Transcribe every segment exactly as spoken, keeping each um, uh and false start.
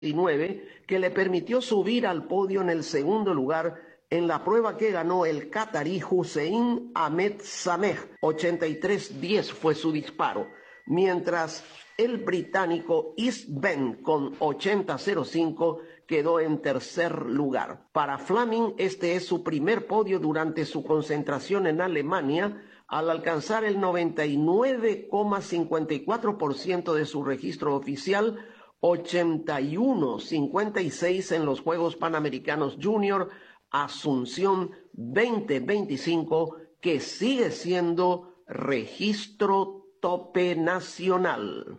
que le permitió subir al podio en el segundo lugar en la prueba que ganó el catarí Hussein Ahmed Sameh. ochenta y tres diez fue su disparo, mientras el británico East Bend con ochenta cero cinco quedó en tercer lugar. Para Flaming, este es su primer podio durante su concentración en Alemania, al alcanzar el noventa y nueve coma cincuenta y cuatro por ciento de su registro oficial, ochenta y uno coma cincuenta y seis en los Juegos Panamericanos Junior Asunción veinte veinticinco, que sigue siendo registro tope nacional.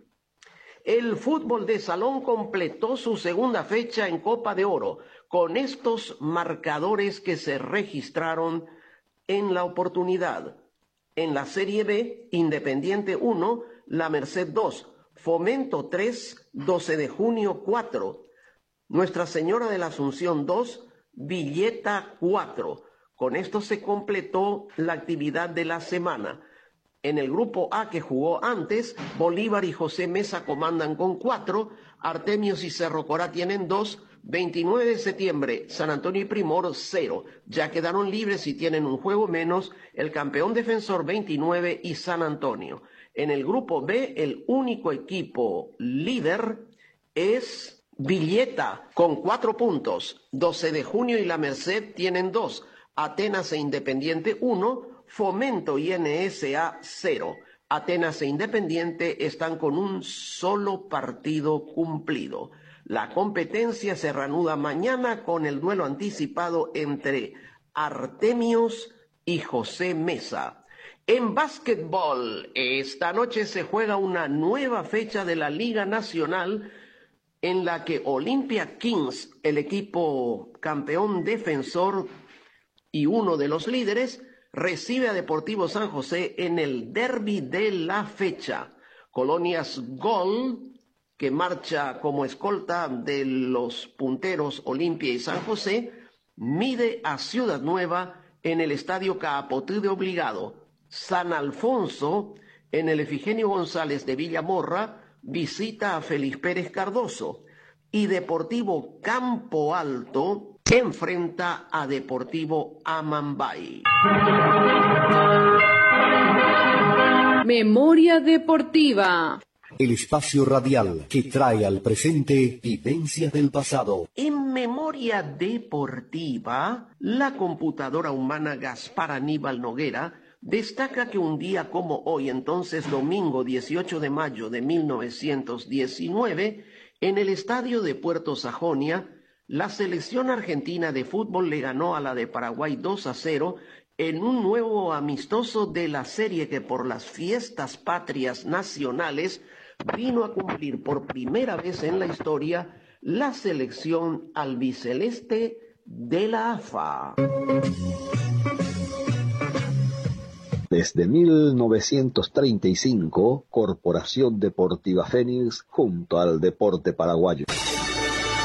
El fútbol de salón completó su segunda fecha en Copa de Oro con estos marcadores que se registraron en la oportunidad. En la Serie B, Independiente uno, La Merced dos, Fomento tres, doce de junio cuatro, Nuestra Señora de la Asunción dos, Villeta cuatro. Con esto se completó la actividad de la semana. En el grupo A, que jugó antes, Bolívar y José Mesa comandan con cuatro, Artemios y Cerro Corá tienen dos, veintinueve de septiembre, San Antonio y Primor cero. Ya quedaron libres y tienen un juego menos el campeón defensor veintinueve y San Antonio. En el grupo B, el único equipo líder es Villeta con cuatro puntos, doce de junio y La Merced tienen dos, Atenas e Independiente uno, Fomento y N S A cero. Atenas e Independiente están con un solo partido cumplido. La competencia se reanuda mañana con el duelo anticipado entre Artemios y José Mesa. En básquetbol, esta noche se juega una nueva fecha de la Liga Nacional en la que Olympia Kings, el equipo campeón defensor y uno de los líderes, recibe a Deportivo San José en el derbi de la fecha. Colonias Gold, que marcha como escolta de los punteros Olimpia y San José, mide a Ciudad Nueva en el Estadio Caapotí de Obligado. San Alfonso, en el Efigenio González de Villamorra, visita a Félix Pérez Cardoso. Y Deportivo Campo Alto enfrenta a Deportivo Amambay. Memoria Deportiva. El espacio radial que trae al presente vivencias del pasado. En Memoria Deportiva, la computadora humana Gaspar Aníbal Noguera destaca que un día como hoy, entonces domingo dieciocho de mayo de mil novecientos diecinueve, en el estadio de Puerto Sajonia, la selección argentina de fútbol le ganó a la de Paraguay dos a cero en un nuevo amistoso de la serie que por las fiestas patrias nacionales vino a cumplir por primera vez en la historia la selección albiceleste de la A F A. Desde mil novecientos treinta y cinco, Corporación Deportiva Fénix junto al deporte paraguayo.